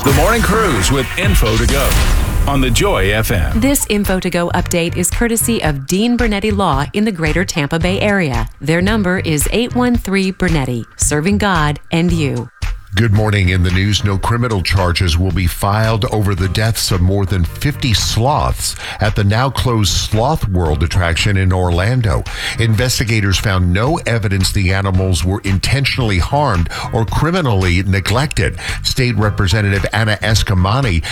The Morning Cruise with Info to Go on the Joy FM. This Info to Go update is courtesy of Dean Bernetti Law in the greater Tampa Bay area. Their number is 813 Bernetti, serving God and you. Good morning. In the news, no criminal charges will be filed over the deaths of more than 50 sloths at the now closed Sloth World attraction in Orlando. Investigators found no evidence the animals were intentionally harmed or criminally neglected. State Representative Anna Eskamani